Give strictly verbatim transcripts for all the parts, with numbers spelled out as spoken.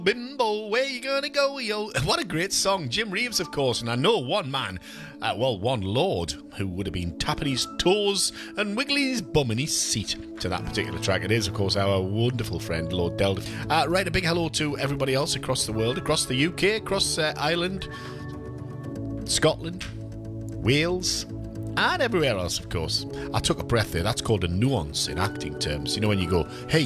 Bimbo, where you gonna go, yo? What a great song. Jim Reeves, of course, and I know one man, uh, well, one lord, who would have been tapping his toes and wiggling his bum in his seat to that particular track. It is, of course, our wonderful friend, Lord Delta. Uh, right, a big hello to everybody else across the world, across the U K, across uh, Ireland, Scotland, Wales, and everywhere else, of course. I took a breath there. That's called a nuance in acting terms. You know, when you go, hey,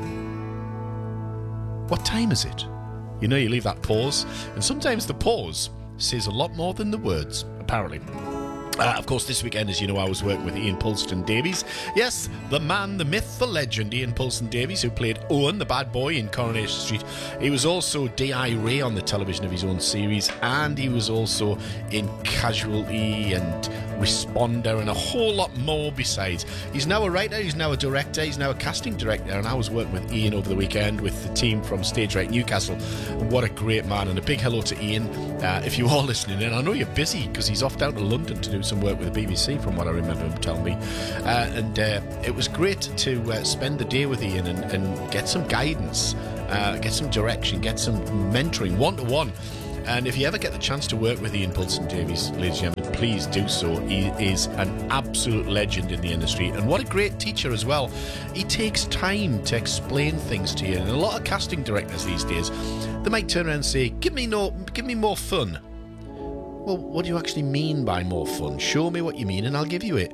what time is it? You know, you leave that pause, and sometimes the pause says a lot more than the words, apparently. Uh, of course, this weekend, as you know, I was working with Ian Pulston-Davies. Yes, the man, the myth, the legend, Ian Pulston-Davies, who played Owen, the bad boy in Coronation Street. He was also D I Ray on the television of his own series, and he was also in Casualty and Responder and a whole lot more besides. He's now a writer, he's now a director, he's now a casting director, and I was working with Ian over the weekend with the team from Stage Right Newcastle. And what a great man, and a big hello to Ian. Uh, if you are listening in, I know you're busy because he's off down to London to do some work with the B B C, from what I remember him telling me. Uh, and uh, it was great to uh, spend the day with Ian and, and get some guidance, uh, get some direction, get some mentoring, one-to-one. And if you ever get the chance to work with Ian Pulston-Davies, ladies and gentlemen, please do so. He is an absolute legend in the industry, and what a great teacher as well. He takes time to explain things to you, and a lot of casting directors these days, they might turn around and say, give me no, give me more fun. Well, what do you actually mean by more fun? Show me what you mean and I'll give you it.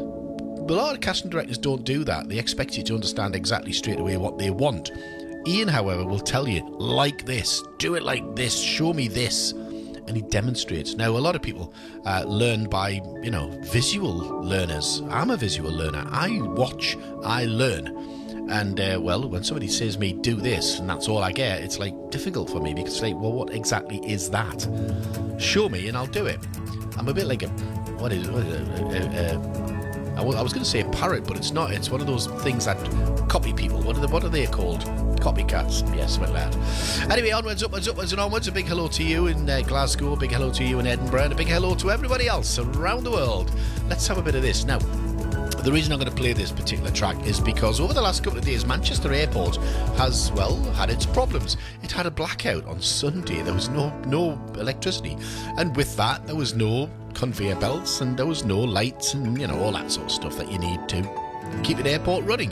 But a lot of casting directors don't do that. They expect you to understand exactly straight away what they want. Ian, however, will tell you, like this, do it like this, show me this, and he demonstrates. Now, a lot of people uh, learn by, you know, visual learners. I'm a visual learner. I watch, I learn. And, uh, well, when somebody says me, do this, and that's all I get, it's, like, difficult for me, because it's like, well, what exactly is that? Show me, and I'll do it. I'm a bit like a, what is it, what is it, uh, uh, I was going to say a parrot, but it's not. It's one of those things that copy people. What are they, what are they called? Copycats. Yes, something like that. Anyway, onwards, upwards, upwards and onwards. A big hello to you in uh, Glasgow. A big hello to you in Edinburgh. And a big hello to everybody else around the world. Let's have a bit of this. Now, the reason I'm going to play this particular track is because over the last couple of days, Manchester Airport has, well, had its problems. It had a blackout on Sunday. There was no no electricity. And with that, there was no conveyor belts, and there was no lights, and, you know, all that sort of stuff that you need to keep an airport running.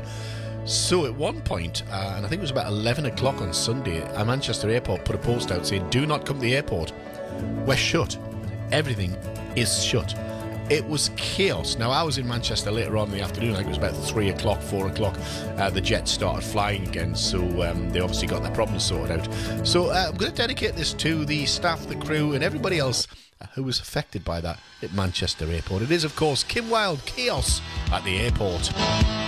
So at one point, uh, and I think it was about eleven o'clock on Sunday, uh, Manchester Airport put a post out saying, do not come to the airport. We're shut. Everything is shut. It was chaos. Now, I was in Manchester later on in the afternoon. I think it was about three o'clock, four o'clock. Uh, the jets started flying again, so um, they obviously got their problems sorted out. So uh, I'm going to dedicate this to the staff, the crew, and everybody else who was affected by that at Manchester Airport. It is, of course, Kim Wilde, Chaos at the Airport.